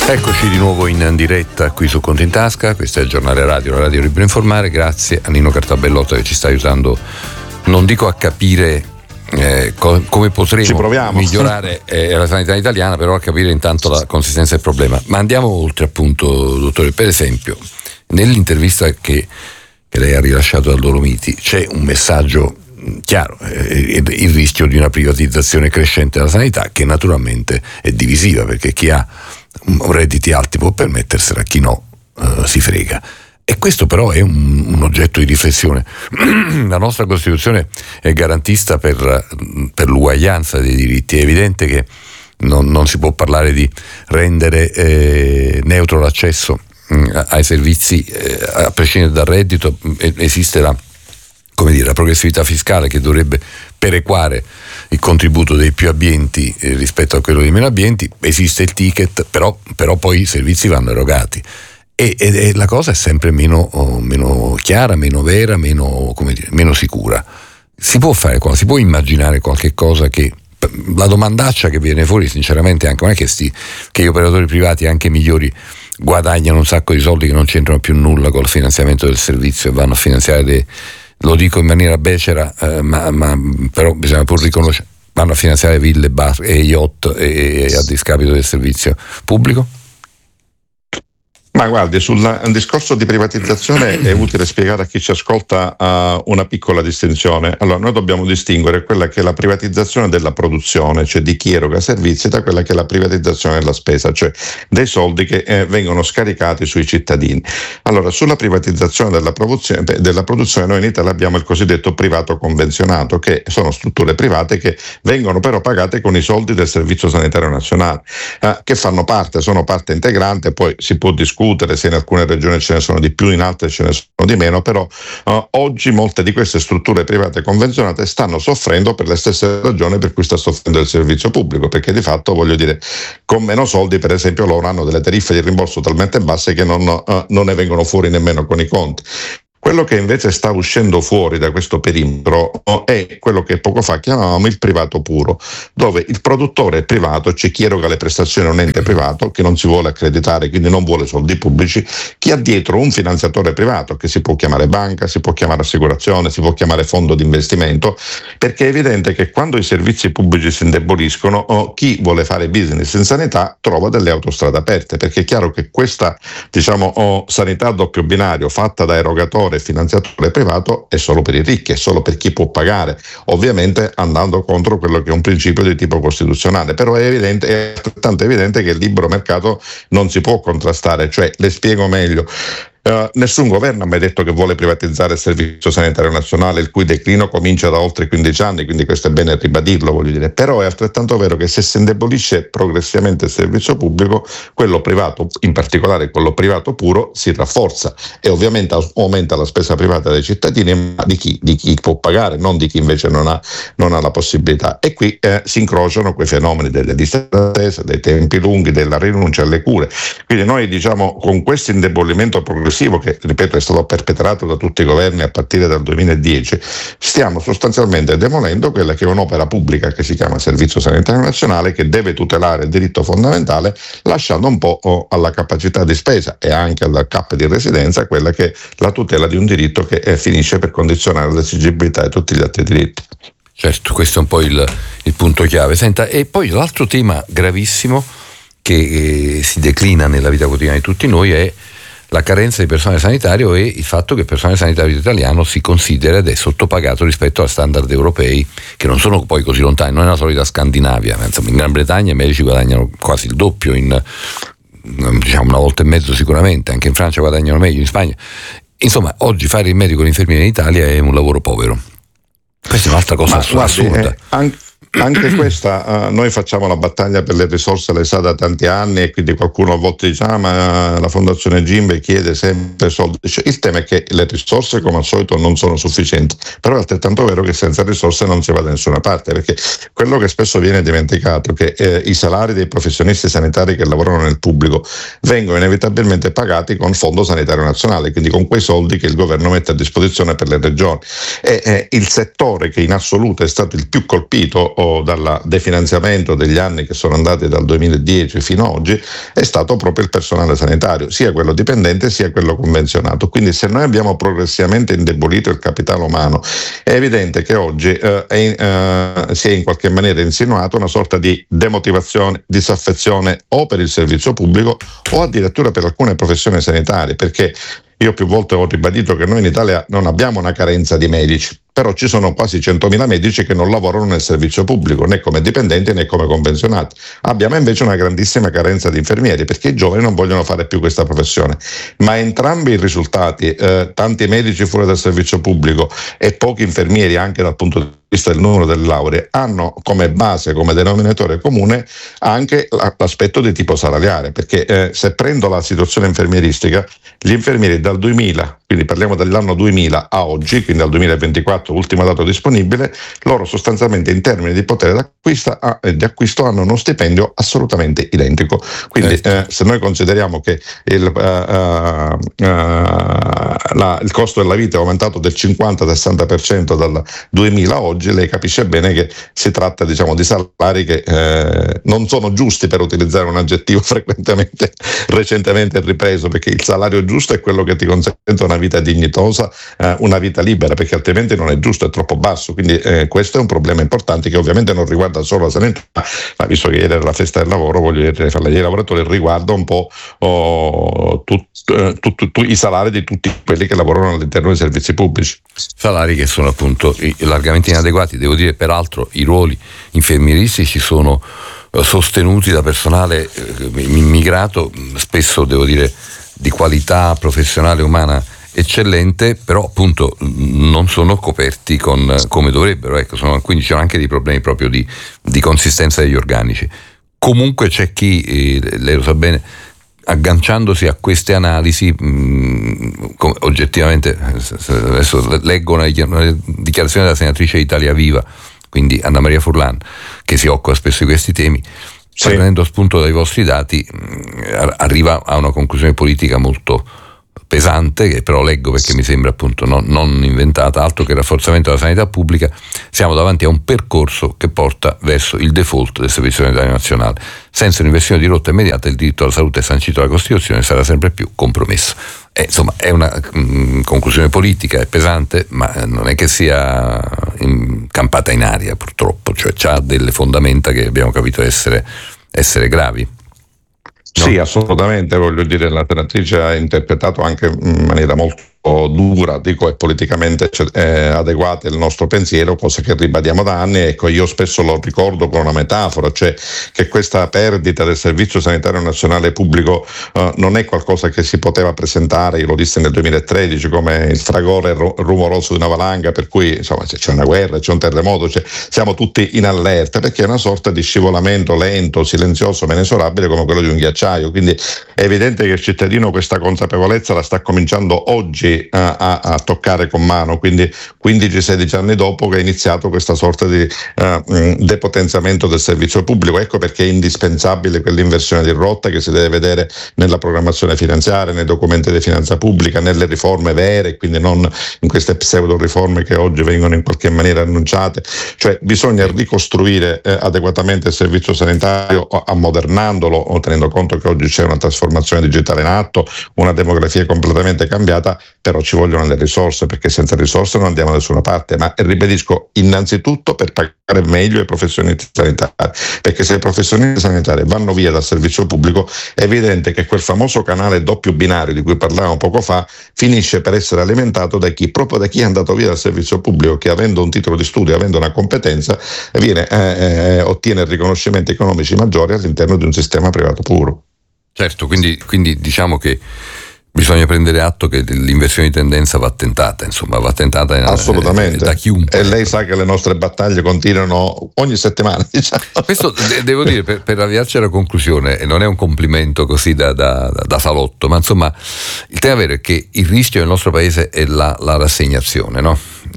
Eccoci di nuovo in diretta qui su Conto in Tasca, questo è il giornale radio, la radio Libero Informare. Grazie a Nino Cartabellotto che ci sta aiutando, non dico a capire come potremo migliorare la sanità italiana, però a capire intanto la consistenza del problema. Ma andiamo oltre, appunto, dottore. Per esempio, nell'intervista che lei ha rilasciato al Dolomiti c'è un messaggio chiaro, il rischio di una privatizzazione crescente della sanità, che naturalmente è divisiva, perché chi ha redditi alti può permettersela, chi no si frega. E questo però è un oggetto di riflessione. La nostra Costituzione è garantista per l'uguaglianza dei diritti. È evidente che non si può parlare di rendere neutro l'accesso ai servizi a prescindere dal reddito. Esiste la progressività fiscale che dovrebbe perequare il contributo dei più abbienti rispetto a quello dei meno abbienti. Esiste il ticket, però poi i servizi vanno erogati e la cosa è sempre meno chiara, meno vera, meno sicura. Si può immaginare qualche cosa che la domandaccia che viene fuori, sinceramente, anche non è che gli operatori privati, anche migliori, guadagnano un sacco di soldi che non c'entrano più nulla col finanziamento del servizio e vanno a finanziare lo dico in maniera becera, ma però bisogna pur riconoscere, vanno a finanziare ville, bar e yacht e a discapito del servizio pubblico? Ma guardi, sul discorso di privatizzazione è utile spiegare a chi ci ascolta una piccola distinzione. Allora, noi dobbiamo distinguere quella che è la privatizzazione della produzione, cioè di chi eroga servizi, da quella che è la privatizzazione della spesa, cioè dei soldi che vengono scaricati sui cittadini. Allora, sulla privatizzazione della produzione noi in Italia abbiamo il cosiddetto privato convenzionato, che sono strutture private che vengono però pagate con i soldi del Servizio Sanitario Nazionale, che sono parte integrante. Poi si può discutere se in alcune regioni ce ne sono di più, in altre ce ne sono di meno, però oggi molte di queste strutture private convenzionate stanno soffrendo per le stesse ragioni per cui sta soffrendo il servizio pubblico, perché di fatto, con meno soldi, per esempio, loro hanno delle tariffe di rimborso talmente basse che non ne vengono fuori nemmeno con i conti. Quello che invece sta uscendo fuori da questo perimetro è quello che poco fa chiamavamo il privato puro, dove il produttore è privato, c'è chi eroga le prestazioni a un ente privato che non si vuole accreditare, quindi non vuole soldi pubblici, chi ha dietro un finanziatore privato che si può chiamare banca, si può chiamare assicurazione, si può chiamare fondo di investimento, perché è evidente che quando i servizi pubblici si indeboliscono, chi vuole fare business in sanità trova delle autostrade aperte, perché è chiaro che questa sanità a doppio binario fatta da erogatore e finanziatore privato è solo per i ricchi, è solo per chi può pagare, ovviamente andando contro quello che è un principio di tipo costituzionale. Però è altrettanto evidente che il libero mercato non si può contrastare, cioè le spiego meglio. Nessun governo ha mai detto che vuole privatizzare il Servizio Sanitario Nazionale, il cui declino comincia da oltre 15 anni, quindi questo è bene ribadirlo, però è altrettanto vero che se si indebolisce progressivamente il servizio pubblico, quello privato, in particolare quello privato puro, si rafforza e ovviamente aumenta la spesa privata dei cittadini, ma di chi può pagare, non di chi invece non ha la possibilità. E qui si incrociano quei fenomeni delle liste d'attesa, dei tempi lunghi, della rinuncia alle cure. Quindi noi con questo indebolimento progressivo, che ripeto è stato perpetrato da tutti i governi a partire dal 2010, stiamo sostanzialmente demolendo quella che è un'opera pubblica che si chiama Servizio Sanitario Nazionale, che deve tutelare il diritto fondamentale, lasciando un po' alla capacità di spesa e anche alla cappa di residenza quella che è la tutela di un diritto che finisce per condizionare l'esigibilità di tutti gli altri diritti. Certo, questo è un po' il punto chiave. Senta, e poi l'altro tema gravissimo che si declina nella vita quotidiana di tutti noi è la carenza di personale sanitario e il fatto che il personale sanitario italiano si considera ed è sottopagato rispetto a standard europei che non sono poi così lontani, non è la solita Scandinavia, ma insomma in Gran Bretagna i medici guadagnano quasi il doppio, una volta e mezzo sicuramente, anche in Francia guadagnano meglio, in Spagna. Insomma, oggi fare il medico e l'infermiere in Italia è un lavoro povero. Questa è un'altra cosa assurda. Anche questa, noi facciamo la battaglia per le risorse, lei sa, da tanti anni, e quindi qualcuno a volte dice ma la Fondazione Gimbe chiede sempre soldi. Il tema è che le risorse come al solito non sono sufficienti, però è altrettanto vero che senza risorse non si va da nessuna parte, perché quello che spesso viene dimenticato è che i salari dei professionisti sanitari che lavorano nel pubblico vengono inevitabilmente pagati con Fondo Sanitario Nazionale, quindi con quei soldi che il governo mette a disposizione per le regioni, e il settore che in assoluto è stato il più colpito dal definanziamento degli anni che sono andati dal 2010 fino ad oggi è stato proprio il personale sanitario, sia quello dipendente sia quello convenzionato. Quindi se noi abbiamo progressivamente indebolito il capitale umano, è evidente che oggi si è in qualche maniera insinuato una sorta di demotivazione, disaffezione o per il servizio pubblico o addirittura per alcune professioni sanitarie, perché io più volte ho ribadito che noi in Italia non abbiamo una carenza di medici, però ci sono quasi 100.000 medici che non lavorano nel servizio pubblico, né come dipendenti né come convenzionati. Abbiamo invece una grandissima carenza di infermieri, perché i giovani non vogliono fare più questa professione. Ma entrambi i risultati, tanti medici fuori dal servizio pubblico e pochi infermieri anche dal punto di vista del numero delle lauree, hanno come base, come denominatore comune anche l'aspetto di tipo salariale, perché se prendo la situazione infermieristica, gli infermieri dal 2000, quindi parliamo dell'anno 2000 a oggi, quindi al 2024, ultimo dato disponibile, loro sostanzialmente in termini di potere di acquisto hanno uno stipendio assolutamente identico. Quindi se noi consideriamo che il costo della vita è aumentato del 50-60% dal 2000 a oggi, lei capisce bene che si tratta, diciamo, di salari che non sono giusti, per utilizzare un aggettivo recentemente ripreso, perché il salario giusto è quello che ti consente una vita dignitosa, una vita libera, perché altrimenti non è giusto, è troppo basso. Quindi questo è un problema importante che ovviamente non riguarda solo la sanità, ma visto che ieri era la festa del lavoro, voglio dire, farla dei lavoratori, riguarda un po' i salari di tutti quelli che lavorano all'interno dei servizi pubblici. Salari che sono appunto largamente inadeguati. Devo dire, peraltro, i ruoli infermieristici sono sostenuti da personale immigrato, spesso, devo dire, di qualità professionale umana eccellente, però appunto non sono coperti come dovrebbero, ecco, quindi c'erano anche dei problemi proprio di consistenza degli organici. Comunque c'è chi, lei lo sa bene, agganciandosi a queste analisi, oggettivamente, adesso leggo una dichiarazione della senatrice di Italia Viva, quindi Anna Maria Furlan, che si occupa spesso di questi temi, sì, prendendo spunto dai vostri dati, arriva a una conclusione politica molto pesante, che però leggo perché mi sembra appunto non inventata, altro che il rafforzamento della sanità pubblica. Siamo davanti a un percorso che porta verso il default del Servizio Sanitario Nazionale. Senza un'inversione di rotta immediata, il diritto alla salute sancito dalla Costituzione sarà sempre più compromesso. Insomma, è una conclusione politica, è pesante, ma non è che sia campata in aria, purtroppo, cioè c'ha delle fondamenta che abbiamo capito essere gravi. No? Sì, assolutamente, voglio dire, la senatrice ha interpretato anche in maniera molto dura, dico, e politicamente adeguata il nostro pensiero, cosa che ribadiamo da anni. Ecco, io spesso lo ricordo con una metafora, cioè che questa perdita del Servizio Sanitario Nazionale Pubblico non è qualcosa che si poteva presentare, io lo dissi nel 2013, come il fragore rumoroso di una valanga, per cui insomma se c'è una guerra, c'è un terremoto, siamo tutti in allerta, perché è una sorta di scivolamento lento, silenzioso, ma inesorabile come quello di un ghiacciaio. Quindi è evidente che il cittadino questa consapevolezza la sta cominciando oggi a toccare con mano, quindi 15-16 anni dopo che è iniziato questa sorta di depotenziamento del servizio pubblico. Ecco perché è indispensabile quell'inversione di rotta che si deve vedere nella programmazione finanziaria, nei documenti di finanza pubblica, nelle riforme vere, quindi non in queste pseudo riforme che oggi vengono in qualche maniera annunciate. Cioè bisogna ricostruire adeguatamente il servizio sanitario, ammodernandolo, tenendo conto che oggi c'è una trasformazione digitale in atto, una demografia completamente cambiata, però ci vogliono le risorse, perché senza risorse non andiamo da nessuna parte. Ma ribadisco, innanzitutto per pagare meglio i professionisti sanitari, perché se i professionisti sanitari vanno via dal servizio pubblico è evidente che quel famoso canale doppio binario di cui parlavamo poco fa finisce per essere alimentato proprio da chi è andato via dal servizio pubblico, che avendo un titolo di studio, avendo una competenza, ottiene riconoscimenti economici maggiori all'interno di un sistema privato puro. Certo, quindi diciamo che bisogna prendere atto che l'inversione di tendenza va tentata, assolutamente, da chiunque. E lei sa che le nostre battaglie continuano ogni settimana, diciamo. Questo devo dire, per avviarci alla conclusione, e non è un complimento così da salotto, ma insomma il tema vero è che il rischio nel nostro paese è la rassegnazione, no?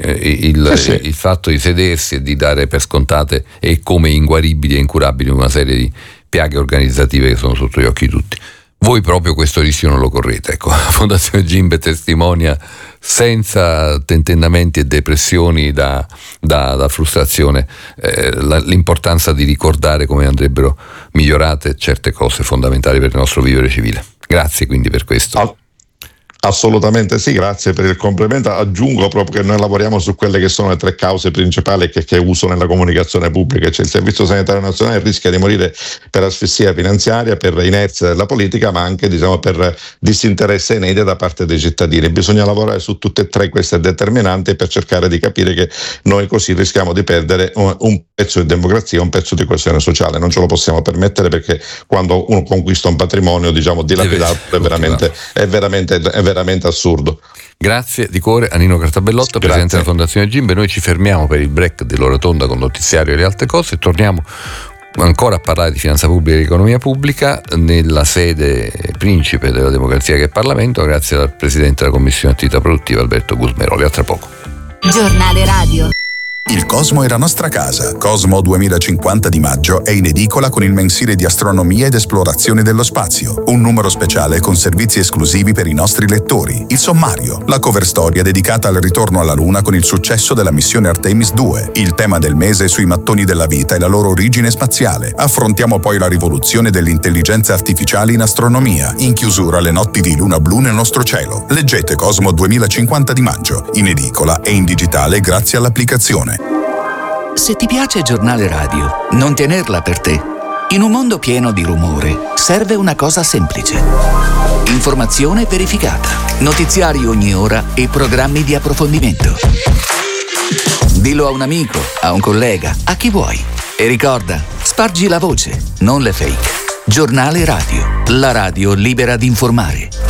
Il fatto di sedersi e di dare per scontate e come inguaribili e incurabili una serie di piaghe organizzative che sono sotto gli occhi di tutti. Voi proprio questo rischio non lo correte. Ecco, la Fondazione Gimbe testimonia senza tentennamenti e depressioni da frustrazione l'importanza di ricordare come andrebbero migliorate certe cose fondamentali per il nostro vivere civile. Grazie quindi per questo. Assolutamente sì, grazie per il complimento. Aggiungo proprio che noi lavoriamo su quelle che sono le 3 cause principali che uso nella comunicazione pubblica. Cioè il Servizio Sanitario Nazionale rischia di morire per asfissia finanziaria, per inerzia della politica, ma anche per disinteresse e inedia da parte dei cittadini. Bisogna lavorare su tutte e 3 queste determinanti per cercare di capire che noi così rischiamo di perdere un pezzo di democrazia, un pezzo di coesione sociale. Non ce lo possiamo permettere, perché quando uno conquista un patrimonio dilapidato è veramente assurdo. Grazie di cuore a Nino Cartabellotto, presidente della Fondazione Gimbe. Noi ci fermiamo per il break dell'ora tonda con notiziario e le altre cose e torniamo ancora a parlare di finanza pubblica e di economia pubblica nella sede principe della democrazia che è il Parlamento, grazie al presidente della Commissione Attività Produttiva Alberto Gusmeroli. A tra poco. Giornale Radio. Il Cosmo è la nostra casa. Cosmo 2050 di maggio è in edicola con il mensile di astronomia ed esplorazione dello spazio, un numero speciale con servizi esclusivi per i nostri lettori, il sommario, la cover storia dedicata al ritorno alla Luna con il successo della missione Artemis 2, il tema del mese sui mattoni della vita e la loro origine spaziale. Affrontiamo poi la rivoluzione dell'intelligenza artificiale in astronomia, in chiusura le notti di luna blu nel nostro cielo. Leggete Cosmo 2050 di maggio, in edicola e in digitale grazie all'applicazione. Se ti piace Giornale Radio, non tenerla per te. In un mondo pieno di rumore, serve una cosa semplice. Informazione verificata, notiziari ogni ora e programmi di approfondimento. Dillo a un amico, a un collega, a chi vuoi. E ricorda, spargi la voce, non le fake. Giornale Radio, la radio libera di informare.